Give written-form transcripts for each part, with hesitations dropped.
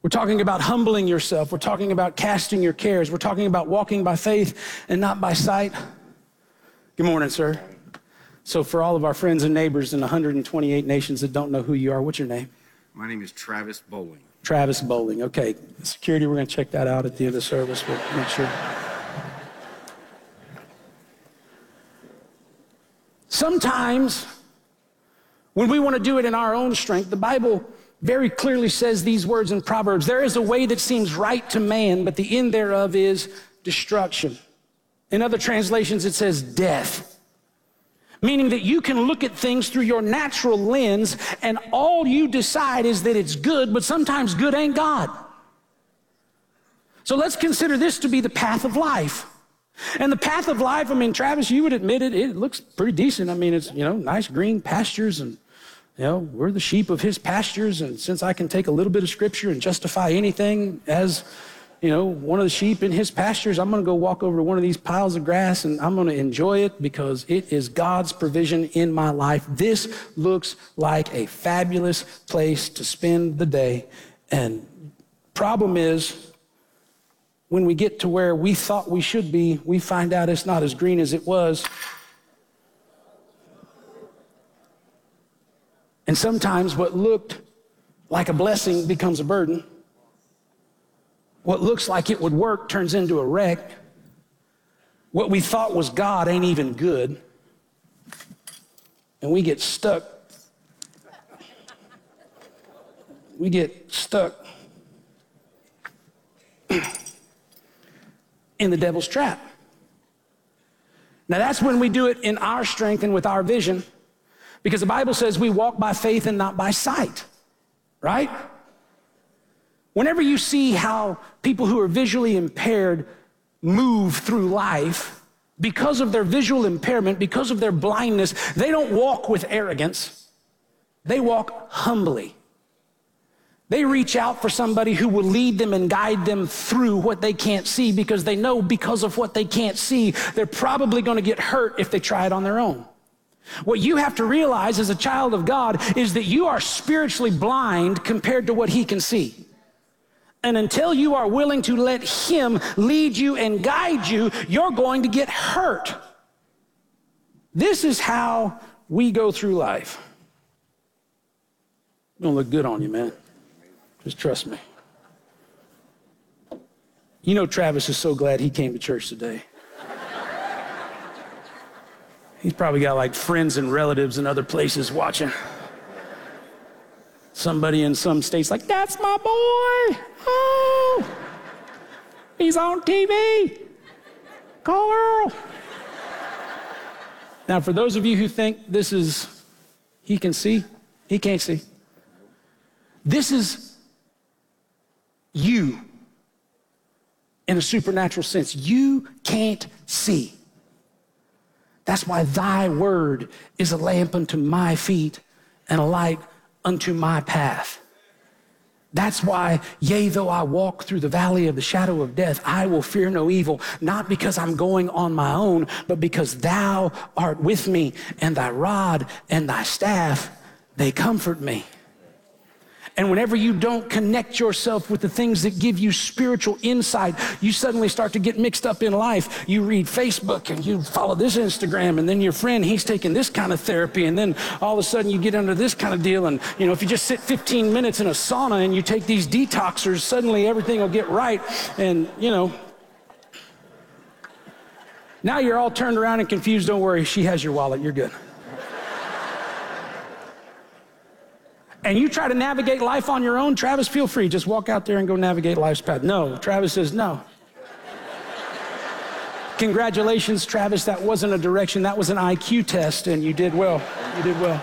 We're talking about humbling yourself. We're talking about casting your cares. We're talking about walking by faith and not by sight. Good morning, sir. So for all of our friends and neighbors in 128 nations that don't know who you are, what's your name? My name is Travis Bowling. Travis Bowling. Okay. Security, we're going to check that out at the end of the service. We'll make sure. Sometimes when we want to do it in our own strength, the Bible very clearly says these words in Proverbs. There is a way that seems right to man, but the end thereof is destruction. In other translations, it says death. Meaning that you can look at things through your natural lens and all you decide is that it's good, but sometimes good ain't God. So let's consider this to be the path of life. And the path of life, I mean, Travis, you would admit it looks pretty decent. I mean, it's, nice green pastures and, we're the sheep of his pastures. And since I can take a little bit of scripture and justify anything as, one of the sheep in his pastures, I'm going to go walk over to one of these piles of grass and I'm going to enjoy it because it is God's provision in my life. This looks like a fabulous place to spend the day. And problem is, when we get to where we thought we should be, we find out it's not as green as it was. And sometimes what looked like a blessing becomes a burden. What looks like it would work turns into a wreck. What we thought was God ain't even good. And we get stuck. We get stuck in the devil's trap. Now that's when we do it in our strength and with our vision, because the Bible says we walk by faith and not by sight, right? Whenever you see how people who are visually impaired move through life, because of their visual impairment, because of their blindness, they don't walk with arrogance. They walk humbly. They reach out for somebody who will lead them and guide them through what they can't see because they know because of what they can't see, they're probably going to get hurt if they try it on their own. What you have to realize as a child of God is that you are spiritually blind compared to what he can see. And until you are willing to let him lead you and guide you, you're going to get hurt. This is how we go through life. It's going to look good on you, man. Just trust me. Travis is so glad he came to church today. He's probably got like friends and relatives in other places watching. Somebody in some states like, that's my boy. Oh, he's on TV. Call Earl. Now, for those of you who think this is, he can see, he can't see. This is you in a supernatural sense. You can't see. That's why thy word is a lamp unto my feet and a light unto my path. That's why, yea, though I walk through the valley of the shadow of death, I will fear no evil, not because I'm going on my own, but because thou art with me, and thy rod and thy staff, they comfort me. And whenever you don't connect yourself with the things that give you spiritual insight, you suddenly start to get mixed up in life. You read Facebook and you follow this Instagram, and then your friend, he's taking this kind of therapy, and then all of a sudden you get under this kind of deal. And if you just sit 15 minutes in a sauna and you take these detoxers, suddenly everything will get right. And now you're all turned around and confused. Don't worry, she has your wallet. You're good. And you try to navigate life on your own, Travis, feel free. Just walk out there and go navigate life's path. No, Travis says no. Congratulations, Travis. That wasn't a direction. That was an IQ test, and you did well. You did well.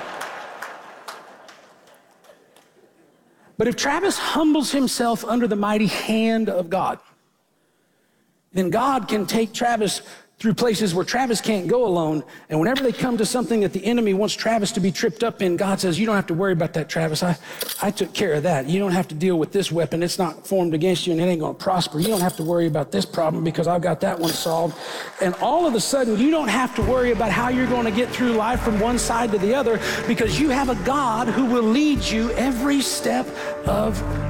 But if Travis humbles himself under the mighty hand of God, then God can take Travis through places where Travis can't go alone. And whenever they come to something that the enemy wants Travis to be tripped up in, God says, you don't have to worry about that, Travis. I took care of that. You don't have to deal with this weapon. It's not formed against you and it ain't going to prosper. You don't have to worry about this problem because I've got that one solved. And all of a sudden, you don't have to worry about how you're going to get through life from one side to the other because you have a God who will lead you every step of